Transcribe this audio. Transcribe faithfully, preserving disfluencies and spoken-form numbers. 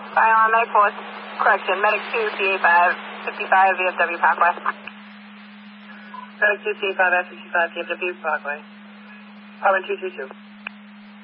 Skyline May fourth, correction, Medic two, C A five, fifty-five, V F W Parkway. Medic two, C A five, F fifty-five, V F W Parkway. Department two two two.